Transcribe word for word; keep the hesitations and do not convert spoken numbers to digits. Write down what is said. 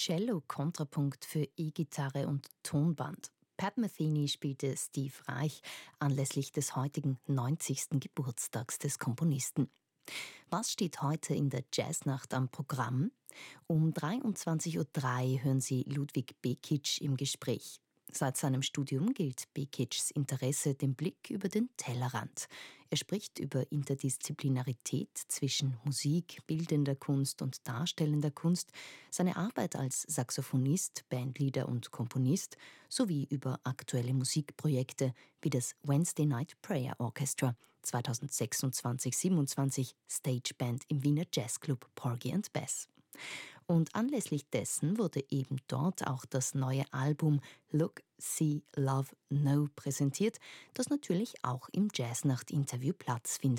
Cello, Kontrapunkt für E-Gitarre und Tonband. Pat Metheny spielte Steve Reich anlässlich des heutigen neunzigsten Geburtstags des Komponisten. Was steht heute in der Jazznacht am Programm? Um dreiundzwanzig Uhr drei hören Sie Ludwig Bekic im Gespräch. Seit seinem Studium gilt Bekics Interesse dem Blick über den Tellerrand. Er spricht über Interdisziplinarität zwischen Musik, bildender Kunst und darstellender Kunst, seine Arbeit als Saxophonist, Bandleader und Komponist sowie über aktuelle Musikprojekte wie das Wednesday Night Prayer Orchestra, zweitausendsechsundzwanzig siebenundzwanzig Stageband im Wiener Jazzclub Porgy and Bess. Und anlässlich dessen wurde eben dort auch das neue Album Look, See, Love, Know präsentiert, das natürlich auch im Jazznacht-Interview Platz findet.